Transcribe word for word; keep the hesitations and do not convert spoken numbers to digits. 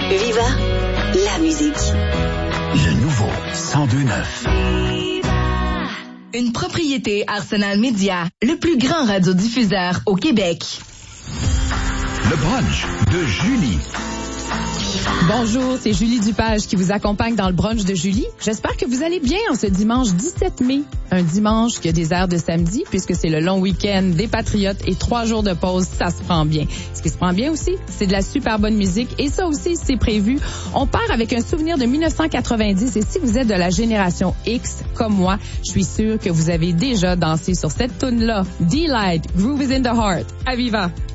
Viva, la musique. Le nouveau cent deux neuf. Une propriété Arsenal Média, le plus grand radiodiffuseur au Québec. Le brunch de Julie. Bonjour, c'est Julie Dupage qui vous accompagne dans le brunch de Julie. J'espère que vous allez bien en ce dimanche dix-sept mai. Un dimanche qui a des airs de samedi puisque c'est le long week-end des Patriotes et trois jours de pause, ça se prend bien. Ce qui se prend bien aussi, c'est de la super bonne musique et ça aussi, c'est prévu. On part avec un souvenir de dix-neuf cent quatre-vingt-dix et si vous êtes de la génération X comme moi, je suis sûre que vous avez déjà dansé sur cette toune-là. D-Light, Groove is in the Heart. À Viva!